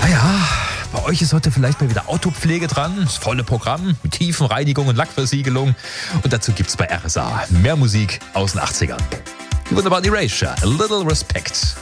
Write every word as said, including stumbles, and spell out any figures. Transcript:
Naja, bei euch ist heute vielleicht mal wieder Autopflege dran. Das volle Programm mit Tiefenreinigung und Lackversiegelung. Und dazu gibt's bei R S A mehr Musik aus den achtzigern. Die wunderbaren Erasure, A Little Respect.